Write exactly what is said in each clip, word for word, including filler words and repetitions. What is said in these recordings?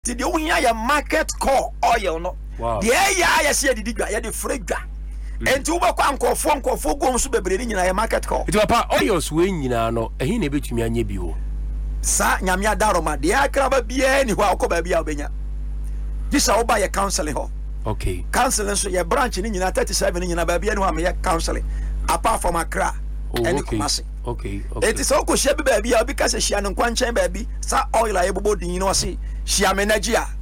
Ti the unya ya market call oil no. Wow. The ya ya see the digwa ya the frega. Enti wo ba kwa nkofo nkofo go nso bebre ni nyina ya market call. Iti papa oils we nyina no ehi na betumi anye bi wo. Sa nyame adaroma de akraba bia ni ho akoba bia obenya. Disa wo ba ya counseling ho. Okay. Counseling so your branch ni nyina thirty-seven ni nyina ba bia ni ho am ya counseling apart from Accra. Oh, and okay. Kumasi. Okay. Okay. It is all go share baby obi ka se share no kwanchan baby sa oil a yebobo din no se share energy a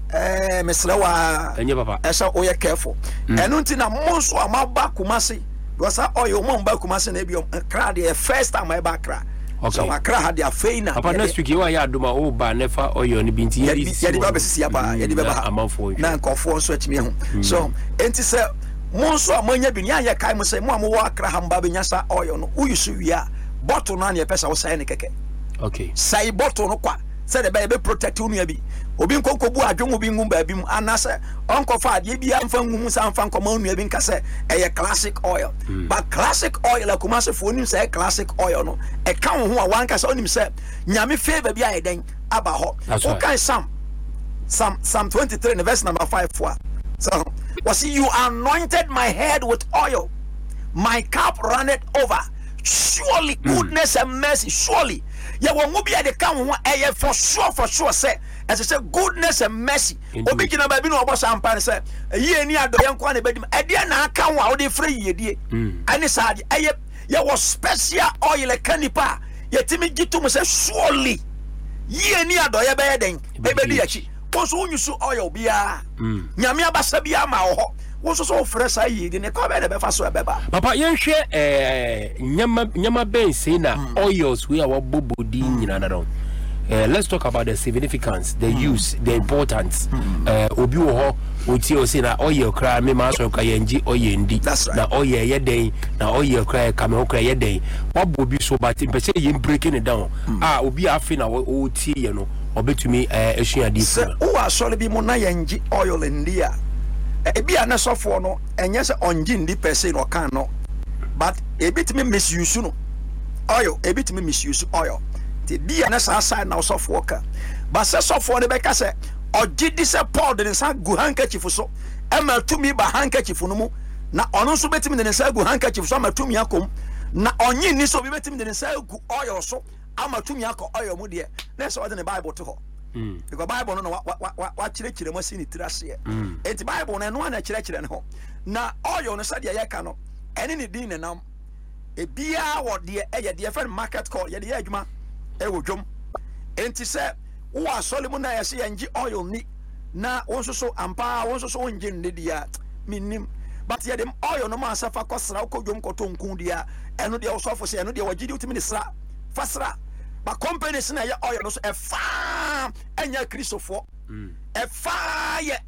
eh meslewa enye papa esa o ye careful enu nti na monso amaba Kumasi because oil mo mba Kumasi na ebi Accra the first time I back Accra. Okay. So Accra had their feina. Papa next week you are ya aduma o ba nefa oil ni binti ye di ba besisi apa ye di ba ha amafo na nkofo so atimi ho so enti se monso amanya bi ni anya kai mo se mo amwo Accra hamba be nyasa oil no uyusu wia bottle na na pesa wo sai ne keke. Okay. Sai bottle no kwa se de be protect unu bi obi nkonkobu adwon bi ngum ba bi mu anase onkofa ade bi amfa ngum sa amfa nkoma unu bi nka se eye classic oil mm. But classic oil akuma se fo nim se classic oil no e kan ho a wan ka se onim se nyame favor bi aye den aba ho o kan sam sam sam twenty-three verse number five for so was you anointed my head with oil, my cup runneth over, surely goodness mm. and mercy surely ya wongu bia de kan ho eye for sure for sure say as I say goodness and mercy obi gina ba bi no obosa ampa say ye ni ado ye nkwa na bedim e de na aka ho a wo de free ye die ani sa de eye ya was special oil e kanipa ye timi gitu say surely ye ni ado ye be ye den e be di achi konso unyusu oil bia nyame abasa bia ma ho wonso so fresh ayi de ne ko be de be fa so e be ba papa yen hwe eh nyama nyama ben say na mm. oils we are bobodi mm. nyina na don. Uh, let's talk about the significance, the mm. use, the importance. Mm. Uh, obi wo ho oti o say na oil kra me ma so ka yenji oil ndi na oil ye den na oil kra ka me kra ye den wabo bi so but pese ye breaking it down mm. ah obi afi na oti ye no obetumi eh ehua di so wo asole bi mo na yenji oil ndi a ebi ana sofo no enye se onji ndi pese no kan no but ebitimi misuse no oil ebitimi misuse oil the dia na sa sa na sofo ka ba se sofo ne be ka se ogidi se Paul de sa gu handkerchief so e ma tumi ba handkerchief no mu na ono so betimi de sa gu handkerchief so ma tumi akom na onyi ni so betimi de sa gu oil so ama tumi akọ oil mu de na so the Bible to ho mm because Bible no wa wa wa kire kire mo si ni tirase e ti Bible na no na kire kire ne ho na oil no sa de ya ka no ene ni din ne nam e bia wo de e ye de friend market call ye de adwuma e wo dwom enti se wo asole mu na ye se yenji oil ni na wonso so ampa wonso so wonje ne dia minim but ye dem oil no ma safa kosra ko dwom ko tonkun dia eno de wo so fo se eno de wo gidi utimi ni sra fasra ba companies na ye oil no so e fa enya kristofo mm e fa ye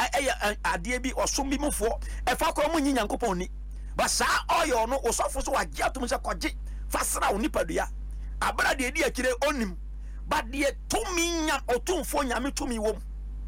ade bi osom bi mufo e fa ko mu nyinya nkopon ni ba sa oil no wo so fo so wagye atum se koje fasra oni padua abra de di akire onim ba de tumi nya otumfo nyame tumi wom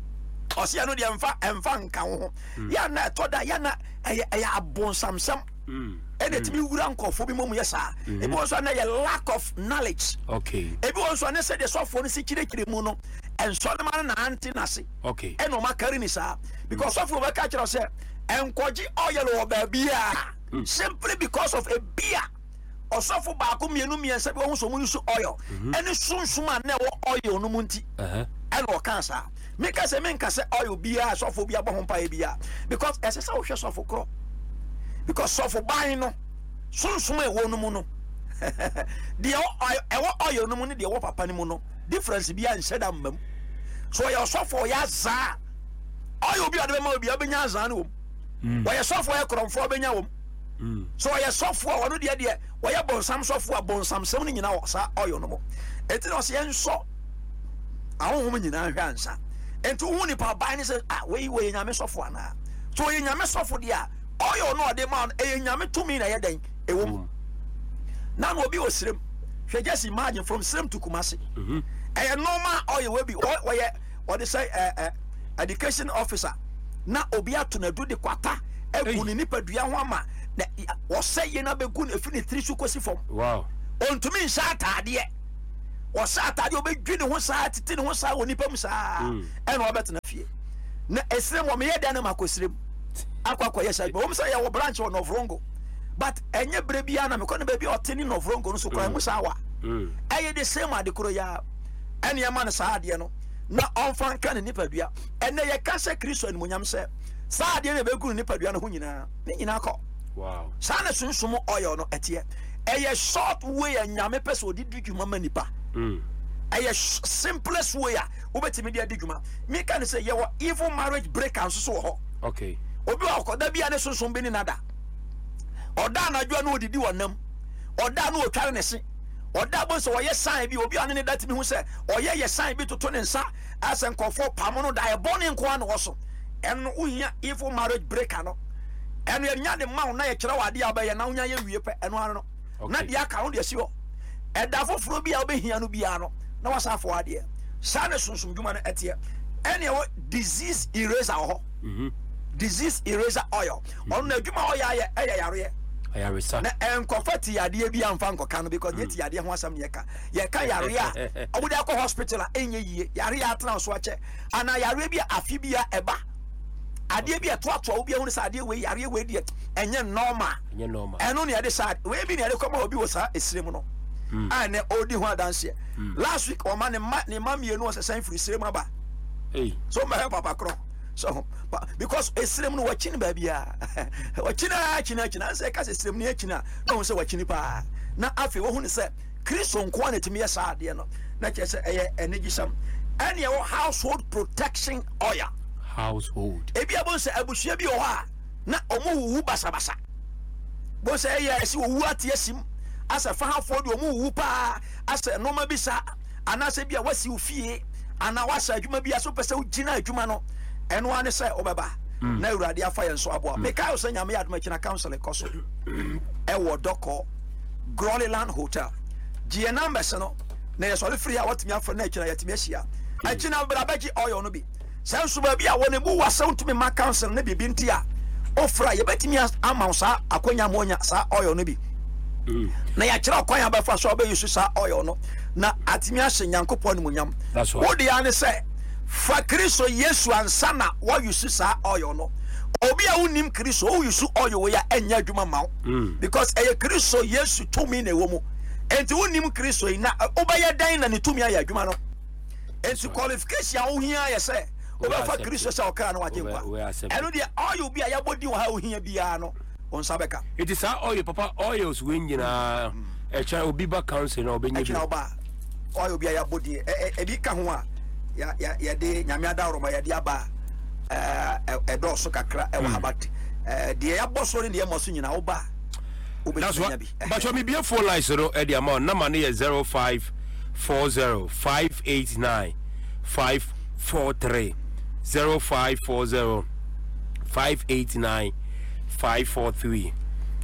osia no de emfa emfa nka ho ya na toda ya na eye abonsamsam mm ene timi wura nkofo bi mom yesa e bi wonso na ye lack of knowledge okay e bi wonso na se de sofo no si kire kire mu no enso de man na anti na se okay e no makari ni sa because sofo be ka kire se enkoji oil wo ba bia simply because of a beer osofo ba ko mienu miensa bi wo so mu use oil ene sunsuma na wo oil no mu nti eh e no cancer me ka se me nka se oil bia sofo bia bo ho pa bia because ese se wo hwe sofo kro because sofo ban no sunsuma e wo no mu no de oil e wo oil no mu ne de wo papa ni mu no difference bia nsheda mbam so ya sofo ya za oil bia de ma bia benya za na wo wo ya sofo ya kromfo benya wo Mm. So ya software wonu de de we ya bonsam software bonsam sem ni nyina sa oil no mo enti no se enso ahonhom nyina hwa ansa enti hu ni pa ban ni se ah we we nyame software na so ye nyame software de a oil no de man e nyame tumi na ye den e wo na no obi osirem hwe just imagine from Sirem to Kumasi mhm e normal oil we bi we ye what they say uh, education officer na obi ato na do de kwata e guni ni padua ho ama na wo say ye na begun efini three su kosi fom wow ontumi nsa ataade o sa atade obedwi ne ho sa tete ne ho sa woni pam sa e na obetena fie na esrem wo me ye dan na makosrem akwa akwa yes agba wo say ye wo branch wo Novrongo but enye bre bia na me ko na ba bia oteni Novrongo no so kwa mu sa wa mm eye the same adekoro ya ene ma na sa ade no na onfan ka ne nipadua ene ye ka se Kristo ani munyam se sa ade ne be guru nipadua no ho nyina ne nyina akọ wow sa na sunsumo oil no etie eye short way anyame pese odi dwuma manipa mm eye simplest way a obetimi dia dwuma me ka ne se ye wo evil marriage breaker so so ho okay obi wa koda bia ne sunsun bi ni nada oda na adwa na odidi wonam oda na otware ne se oda bo so oye sign bi obi ane ne datimi hu se oye ye sign bi toto ne nsa asen kofo pam no da e bone nko an wo so eno uhia evil marriage breaker no eno ye nya de ma na ye kire wade abaye na unya ye wie pe eno an no na dia ka ho de si ho eda foforo bi a obehia no bia no na wasa afo ade sa ne sunsun dwuma no etie ene wo disease eraser ho mhm disease eraser oil on na dwuma oil aye aye yare ayaresa na enkofati yade bi amfa nkoka no because yeti yade ho asam ye ka ye ka yare a obude akọ hospital a enye yie yare ya atena so ache ana yare bi afi bi a eba ade bi eto ato obi ehunu sa ade we yare we die enye normal enye normal eno ne yade sa we bi ne yade koma obi wo sa esirem no ah ne odi ho adanse last week o ma ne ma ne ma mienu o sesan firi sirem aba eh so ma help papa kro so because esrem no wachini ba bia wachina china china say ka esrem no china na won say wachini pa na afi wo hu ne say Kristo nko na timi yesa ade no na che say eye energy sam any household protection oil household e bia bon say abusua bi o ha na omo wuwu basa basa bon say eye esi wuwu atiesim asa fa hafo de omo wuwu pa asa no ma bisa ana say bia wasi ofie ana wasa adwuma bia so pese ugina adwuma no eno ane say obeba na urade afa yen so aboa me kai so nyame adoma kina council ekoso e wo doko Groliland Hotel gie numbers no na ye so le free a watimi afa na kina yatimi ahia a kina bra baji oil no bi senso ba bia woni bu wasa untumi ma council na bibi ntia ofra ye betimi amount sa akonya monya sa oil no bi na ya kira kwan abafa so ba yusu sa oil no na atimi ahye nyankopon no munyam wo de ane say fa Kristo Yesu ansana wo yusu sa oil no obi a unim Kristo o yusu oil we ya enya adwuma mawo because eye Kristo Yesu tumi na ewo mu enti unim Kristo ina obaye dan na ne tumi aye adwuma no enti qualification wo hia ye say oba fa Kristo sa okra na waje kwa eno de oil bi a ya bodi wo ha wo hia bia no on sabeka it is our oil papa oils we nyina e cha obi ba council na obenye bi oil bi a ya bodi e bi ka ho a ya ya ya de nyame ada roma ya de aba eh e do so kakra e wa habati eh de ya boso ne de mo so nyina wo ba obenya bi but show me be phone line so e de amount number na is zero five four zero five eight nine five four three zero five four zero five eight nine five four three.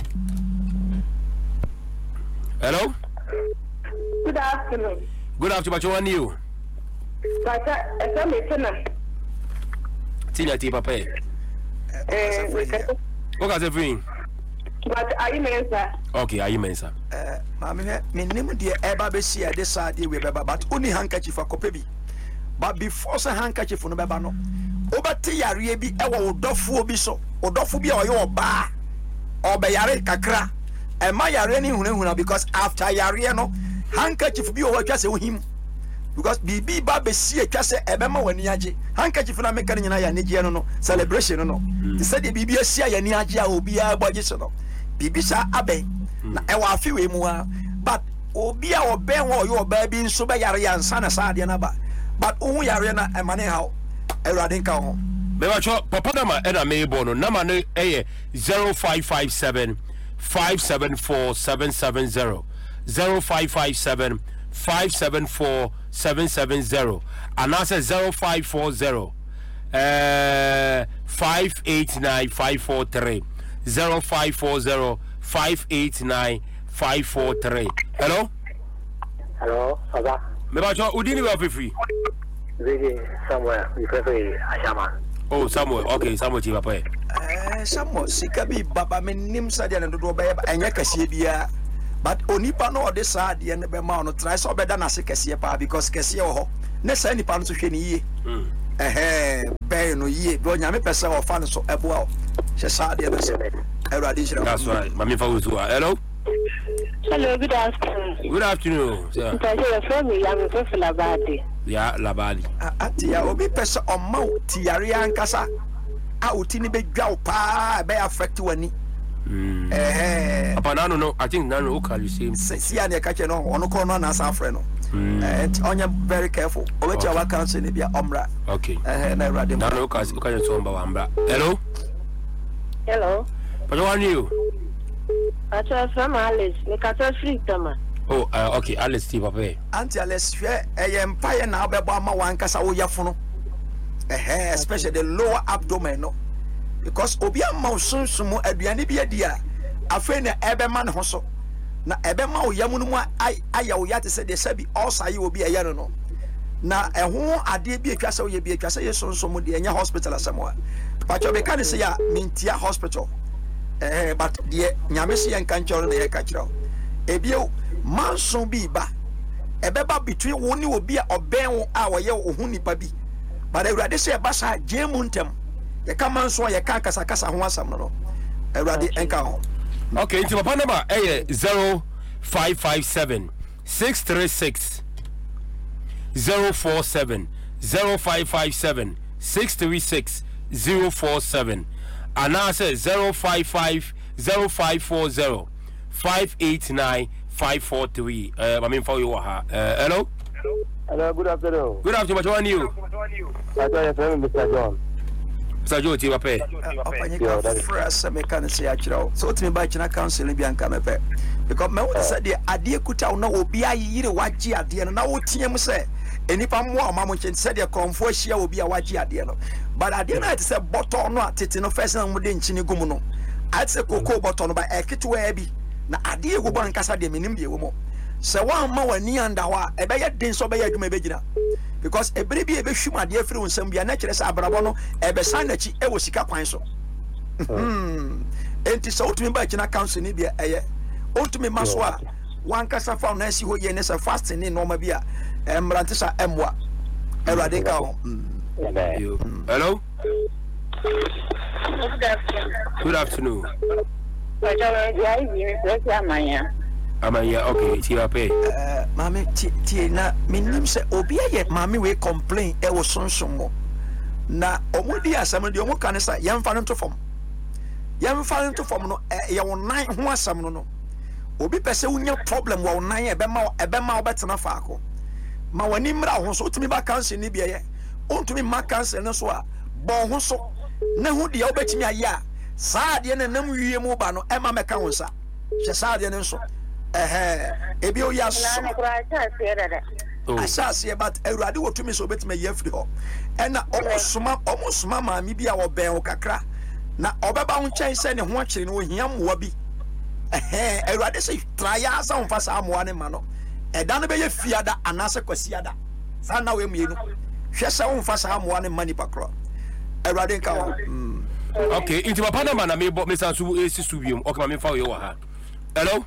Hello? Good afternoon. Good afternoon, but you want you? But I me Tina. Tina ti papa. Eh, what can I say? But are you mensa? Okay, are you mensa? Eh, mama me me nim de eba be sia de sa de we beba but only handkerchief akope bi. But before say handkerchief no beba no. Obati yare bi e wo dofo bi so. Odofo bi a oye oba. Obe yare kakra. E ma yare ni hunahuna because after yare no handkerchief bi o wa twase ohim. Because bibi ba be sie twase ebe ma wani age. Handkerchief na meka nyina ya negie no no celebration no no. Ti se de bibi asia ya ni age a obi a gboje so no. Bibi sa abe na e wa afi we mu a but obi a oben wo yo oba bi nso be yare ya nsa na sa de na ba. But ohun yare na e mane hawo. Erade nka ho. Me wa cho papa nama e na me bo no nama no e zero five five seven five seven four seven seven zero zero five five seven five seven four seven seven zero and I say zero five four zero uh five eight nine five four three zero five four zero five eight nine five four three. Hello? Hello, Papa. Me ba cho udini we free. Really somewhere we prefer Ashama. Oh, Samuel. Okay, Samuel ti papa. Eh, Samuel sika bi baba me nim sa dia na dodo ba ya enya kase bia. but onipa no ode saa de ne be ma no try so obeda na se kese pa because kese wo ho ne saa nipa no so hwe ni yie eh be no yie be onyame pese wo fa no so eboa o she saa de be so everybody shira. That's right. Mami fa uzu. Hello. Hello, good afternoon. Good afternoon. Yeah. Ntaje from me, I'm from Labadi. Yeah, Labadi. Ati ya obi pese omma tiare ankasa a otini be dwa pa be affect wani. Mm. Eh Papa Nano no, I think Nano okay you same. See ya ne ka che no ono ko no na sa frɛ no. Eh onye very careful. Owe cha wa council ne bia omra. Okay. Eh na Awurade. Nano okay okay so mba wamba. Hello. Hello. But what are you? Acha from Alice, me ka tell free tama. Oh, uh, okay, Alice Steve Papa. Anti Alice hwɛ ɛyɛ mpaye na obɛbɔ ama wankasa wo yafo no. Eh especially the lower abdomen no. Because obi amma sunsumu aduane bi adi a afei na ɛbɛma ne ho so. Na ɛbɛma wo yamu no mu ayɛ wo yate sɛ de sɛ bi ɔsa yi obi ɛyɛ no no. Na ɛho ade bi atwa sɛ wo yɛ bi atwa sɛ yɛ sunsumu de ɛnyɛ hospital asɛm a. Pacho be kan say ya mintia hospital. Eh but de nyame se yan kan kyerɛ na yɛ ka kyerɛ. Ebio manso bi ba. Ebeba between wo ni obi a ɔbɛn wo a wɔyɛ wo hu nipa bi. But Awurade se ba sa gemu ntem. Yɛ ka manso yɛ ka kasa kasa ho asam no. Awurade enka ho. Okay, into papa number eh zero five five seven six three six zero four seven zero five five seven six three six zero four seven and now says zero five five zero five four zero five eight nine five four three. Uh, I mean for you, uh, hello. Hello, good afternoon. Good afternoon. What are you? I thought your friend Mister John. Mister Joe, you pay. Opanyika fresh me kan say akyerɛ. So timi ba kyina council bi anka me pɛ. Because me want say de ade kuta wo na obi ayire wagye ade no na wo tiam sɛ enipa mo a ma mo nkyɛn sɛ de krɔmfo ahyia obi a wagye ade no. But ade na it say bottle no atete no first na mo de nkyini gumu no. Ate say koko bottle no ba eketwa bi na ade ego bo nkasa de menim de wo mo. Sɛ wa ma wani anda hɔ a ɛbɛyɛ den so bɛyɛ adwuma bɛgyina. Because ebere bi ebehwim ade afiri wo nsam bia na kyerɛ sɛ abrabɔ no ɛbɛsan n'akyi ɛwɔ sika kwan so. Hmm. Enti sɛ wotumi ba kyina council ni bia ɛyɛ. Wotumi ma so a wankasa fa na asi hɔ yɛ ne sɛ fasting ne normal bi a mbrante sa emwa. Awurade ka ho. Hello. Good afternoon. Good afternoon. Amaya. Amaya, okay, it's your pay. Eh mama tie na minim sɛ obi ayɛ mama we complain ɛwɔ sonson mo. Na omudi asɛm de omo kan sɛ yɛmfa no to fam. Yɛmfa no to fam no yɛ wo nan ho asɛm no no. Obi pɛ sɛ wonya problem wɔ wo nan ɛbɛma ɛbɛma wobɛtena faako. Ma wani mra ho so tumi ba cancer ni bia yɛ. Ontumi ma cancer no so a bɔ ho so. Na hu de wobɛtumi ayɛ a saa de na nam wie mu ba no ɛma mɛka ho nsa. Hwɛ saa de no nso. Eh ebi o ya so asase but Awurade wotumi so betime yefri ho ɛna omosoma omosoma maami bi a wɔbɛn wo kakra na ɔbɛba ho nkyɛn sɛ ne ho akyere no ohia mmoa bi eh Awurade sɛ traya asa ho fa saa mmoa ne ma no ɛda no bɛyɛ fiada anase kwasiada saa na we mienu hwɛ sɛ ho fa saa mmoa ne ma nipa kro Awurade nka ho. Okay, into papa na na me me san su esi su biom. Okay, ma me fa we wa ha. Hello.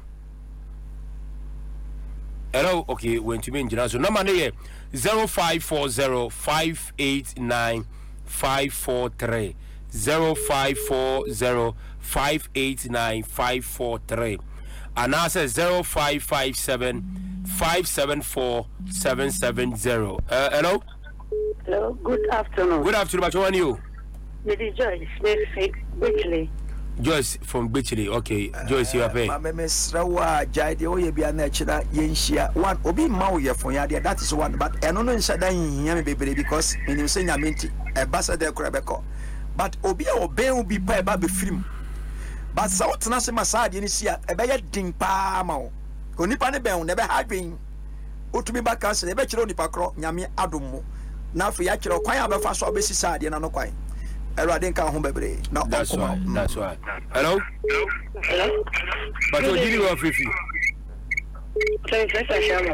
Hello, okay, when to me in so number here zero five four zero five eight nine five four three zero five four zero five eight nine five four three and now says zero five five seven five seven four seven seven zero. Uh, hello. Hello, good afternoon. Good afternoon, but how are you? Lady Joyce, Bickley. Joyce from Bitchley. Okay, Joyce, you are paying. Mama Mesrawa, Jade, Oye Biana, Yenshia, one, Obi Mao, Yafonia, that is one, but I don't know in Sadan, Yami baby, because in you say Yaminti, a Bassada Crabeco. But Obi obey will be by Baby Film. But South Nasa Masad, Inisia, a better ding Pamo. Conipane Bell never had been. Utumi Bakas, the Bachelor Nipacro, Yami Adumo. Now for Yachro, quite a fast obesi side, and no quite. That's why. That's why. Hello. Hello. But what did you have with you? Ashama.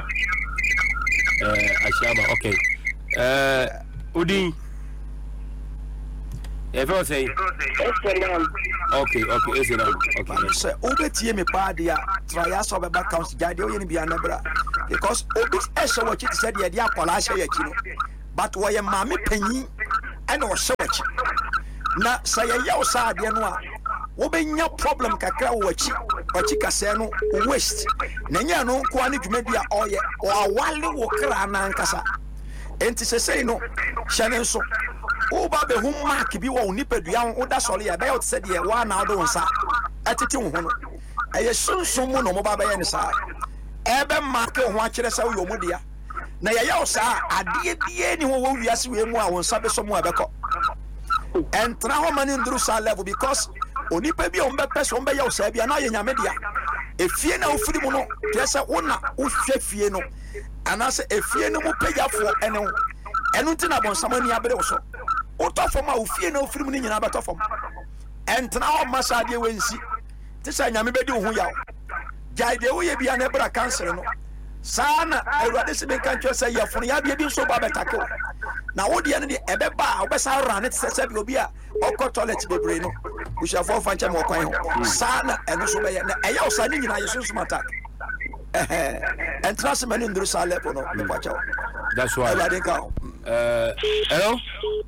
Uh, Ashama. Okay. Uh, Udi. If I say, Excellent. okay, okay, is it okay? Say, Obetie me pa dia try us over back counts jade o yen bia na bra because obi ehye wachi said ye dia akola ahye yachi no but wo ye maame panyi and wo hye wachi na say ye yaw sa ade no a wo benya problem kakra wo wachi wachi kase no waste na nya no ko ani dwumadi a oye o awale wo kra na nkasa enti se say no hyane nso wo ba be hu mark bi wo nipadua wo da sole ya be yo said ye wa na do nsa atete wo ho no eye sunsun mu no mo ba be ye ne sa ebe mark ho a kire sa wo yo mu dia na ye yaw sa ade die ni ho wo wiase we mu a wo nsa be so mu abeko entra ho mani nduru sa level because onipa bi o mbe peso mbe yaw sa bia na ye nyame dia efie na ofiri mu no kire wo na wo hwe fie no anase efie no mu pejafo ene ho enu ntina bonsamani abere wo so utofom a ofie na ofiri mu ni nyina betofom entra ho masade wensi ti sa nyame bedi wo ho yaw jaide wo ye bia na bra cancer no sana awurade se be kan twa say yefunu ya bia bi so ba betake na wo de ne de ebeba obesa rane ti se bi obi a okọ toilet bebre no bushafo fa nche mo kwan ho sana enu so be ye na eya osani nyina ye sunsun attack eh entra se mani nduru sa lepo no me pacha. That's why awurade ka uh hello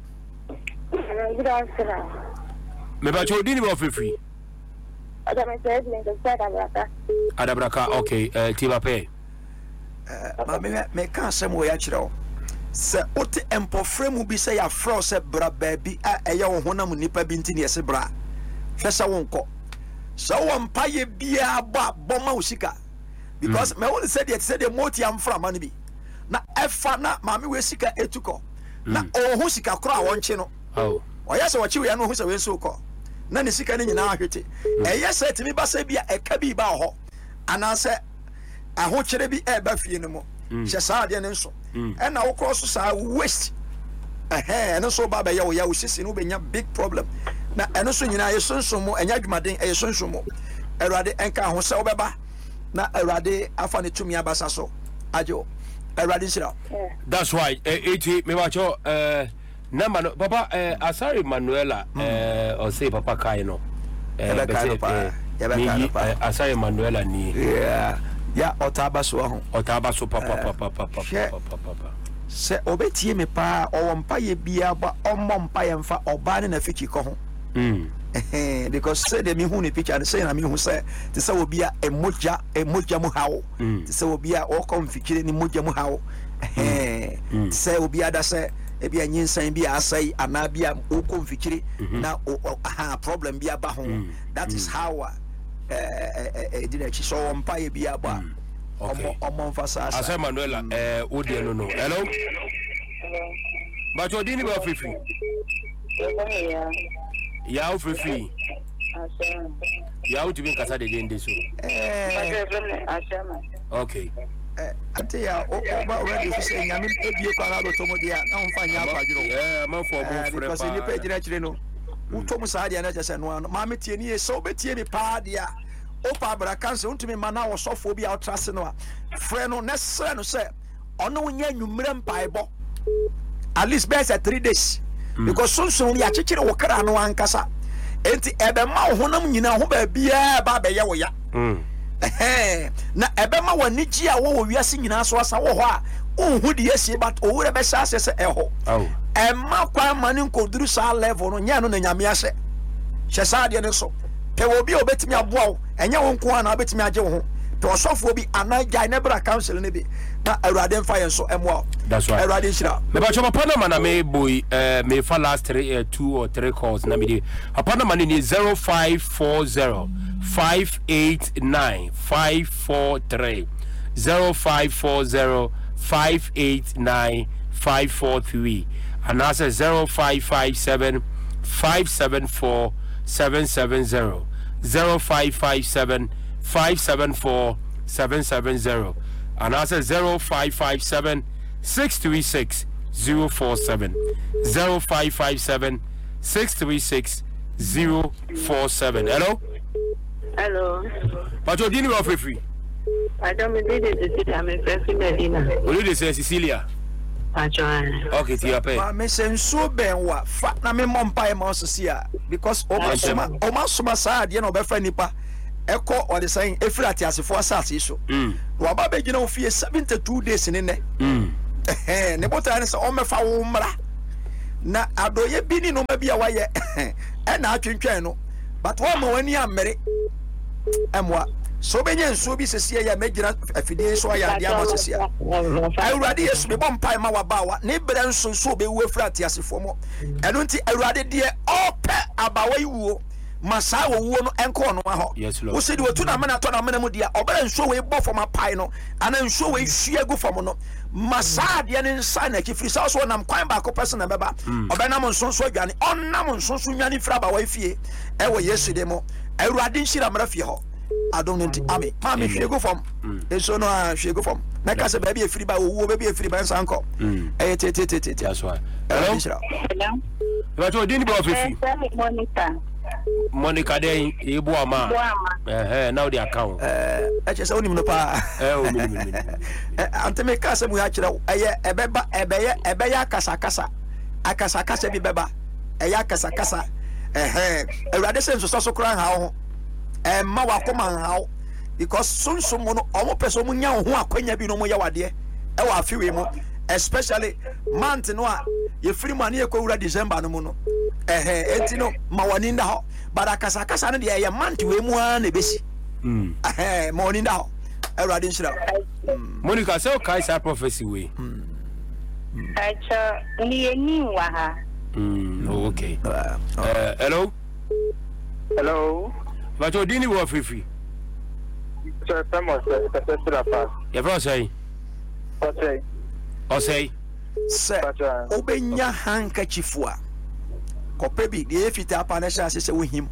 Good afternoon. me ba cho dini ba free Ada me said me the said Abraka. Adabraka okay uh tiba pe ma me me kan sem wo ya kire o se ote empofre mu bi se ya fro se bra baabi a eye wo honam nipa bi ntini ese bra hwesa wo nko so wo mpaye bia ba boma usika because me won say the say the moti am fra man bi na efa na ma me we sika etuko na ohu sika kro a wonche no oh oya se wo chi we no hu se we so ko na ne sika ne nyina ahwete eye se timi ba se bia eka bi ba ho ana se aho kire bi e ba fie no mo hye saa de ne nso e na wo cross saa waste eh no so ba ba ya wo ya wo sisi no benya big problem na eno so nyina ye sonson mo enya dwumaden e sonson mo erade enka ho se obeba na erade afa ne tumi abasa so ajo erade nsira. That's why eighty me ba cho eh number no papa eh asari Manuela eh o say papa kai no eh be kai no pa ya be kai no pa asari Manuela ni yeah ya otaba so ho otaba so papa papa papa papa se obetie me pa o wompa ye bia ba ommo mpa ye mfa oba ne na fiki ko ho mm eh because say de me hu ni picture say na me hu say te say obi a emoja emoja mu hawo te say obi a o kom fikire ni emoja mu hawo eh say obi a da say e bia nyinsan bi asai ana bia o kom fikire na ha problem bia ba ho that is how eh eh did actually so mpa ye bia ba omo omo mfasa asa Manuela eh odi no no hello but odi ni ba fifi Yeah. ya o fifi Ashama. ya o tibin kasa de de so eh Ashama. okay eh ante ya o ba already fi say nyame ebie kwa na to mo dia na mfa nya akwadiro yeah man for bo frɛ because ni page na kire no uto mu sa dia na kyese no ma me tie ni so betie ni pa dia o pa bra cancer untumi ma na wo sofo bi a trase no a frɛ no na sɛ no sɛ ono nya nwumre mpaebɔ at least best at three days because so so ya kyekere wo kra no ankasa enti ebe ma wo honam nyina ho ba bia ba be ye wo ya mm eh na ebe ma wani gi a wo wo wiase nyina so asa wo ho a unhu de yesi but owure be sha sese eho oh e ma kwa mani nkoduru sa level no nya no na nyame ahye hye sa de ne so pe wo bi obetimi aboa wo enya wo nko na obetimi age wo ho pe osofo bi anaja ne bra council ne bi na awurade mfa yen so emo. That's right. Awurade shira me ba choma pana mana me boy eh me for last three uh, two or three calls na me di apana mana ni zero five four zero five eight nine five four three zero five four zero five eight nine five four three and that's zero five five seven five seven four seven seven zero zero five five seven five seven four seven seven zero and that's zero five five seven six three six zero four seven zero five five seven six three six zero four seven. Hello. Hello. But you didn't offer free. I don't mean to say I'm a person Medina. What did you say, Cecilia? Okay, ti ape. Ma me se nsuo ben wa fa na me mo mpa e ma osisi a because o ma soma o ma soma sa ade na obefa nipa eko o de san efiri atiasefo asase so. Mm. Wa ba be gina ofie seventy-two days ne ne. Mm. Eh ne bota ne se o mefa wo mra. Na adoye bi ni no ma bi a waye e na atwentwen no. But wa ma wani amere. Emwa so benye nsuo bi sesie ya megina afidie so ya ade ama sesie awurade yesu me bom pai ma wabawa ne bere nso nso be wu afra atiasefo mo eno nti awurade de ope abawa iwuo masa wo wuo no enko no ho wo se de wotu na mena to na mena mu dia obere nsuo we bo fo ma pai no ana nsuo we hwie gu fo mo no masa de ne nsa na kifiri sa so nam kwan ba ko person na beba obena mo nso nso adwane onnam nso nso nwane fra abawa ifie e wo yesu de mo awurade nhira mra fie ho I don't know. Ami, mami, she go from. So no, she go from. Like I said, baby, a free by who baby a free by Sanko. Eh, te te te te. That's why. Hello. Hello. But you didn't go for Monica. Monica, then you boy ma. Eh, now the account. Eh, I just only know pa. Eh, oh, me me me. Ante me kasa mu achira. Eh, ebeba, ebeye, ebeya kasa kasa. Akasa kasa bi beba. Eya kasa kasa. Eh eh. Ewrade se nso so kran ha ho. Eh, ma wakoma how because soon some no omo person mu nya ho akwanya bi no mo yawade e wa afiwe mo especially month no a ye free money e ko wura December no mu no eh eh enti no ma woni nda ho but akasa akasa no de ye month we mu a na besi mm eh ma woni nda ho Erade nshira Monica say o kai sa prophecy we acha ni eni wa ha mm okay uh, uh, hello Hello. But you didn't work free free. So, famous, the first to the past. Your brother say? What say? Or say? Sir, Obenya handkerchief. Kopebi, the Efita Panesha says with him.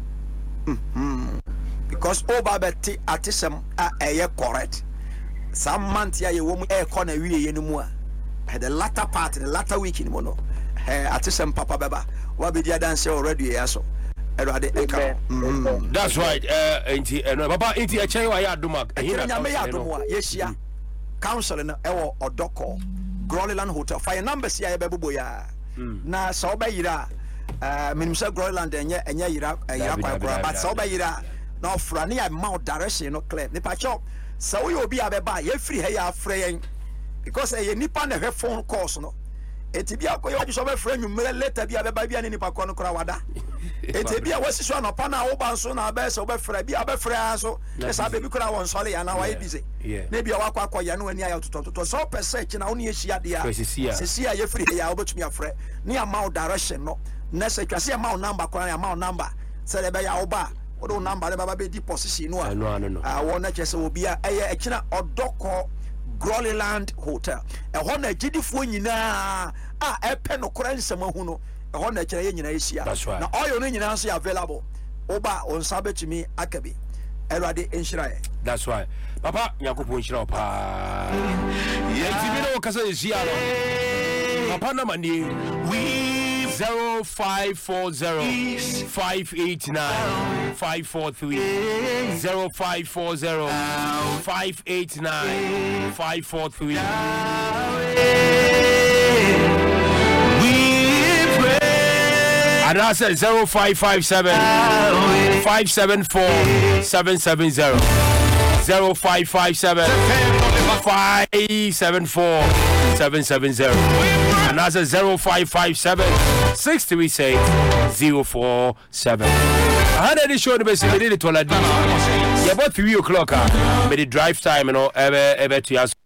Because Obabeti Atisam are a correct. Some month ya you won't air corner we anymore. Had the latter part, the latter week in mono. Atisam Papa Baba. What be the dance already? So. That's right. Uh, inti, uh, Papa, inti a chain why Adumak. Yes, yeah. Council in our Odoko, Groyland Hotel. Fire numbers ya Babuya. Na Soba Ira, uh, Minister Groyland and ya and ya Ira, but Soba Ira, no Frania Mount direction, no claim. Nipacho, so you'll be a beba, ye free hair fraying because a nipan a phone course, no. Etibia ko yo so be friend numere later bia be ba bia ni nipa ko no kra wada etibia wasi so no pa na wo ban so na be so be fra bia be fra so esa be bi kra won sole ya na wa ebize na bia wa kwa kwa ya no ani ayo toto toto so percent na woni ehia dia sesia ye free ya obetumi afre ni ama direction no na se twase ama number kwa ya ama number se le be ya oba wo number le baba be di position no a wo na chese obi a eye ekina odoko Groyland Hotel. A hona jidifo nyina a epe no kora nsema hu no. A hona kire ye nyina ehia. Na oil no nyina so available. Oba on sabetumi akabi. Erade enhirae. That's why. Papa Yakubu enhira pa. Yetimi no kasa ehia no. Papa na mani. We zero five four zero five eight nine five four three zero five four zero five eight nine five four three. And I said zero five five seven five seven four seven seven zero zero five five seven five seven four seven seven zero. And that's a zero five five seven six three six zero four seven. I had any show the best we did it all. Yeah, about three o'clock. But the drive time, you know, ever ever to us.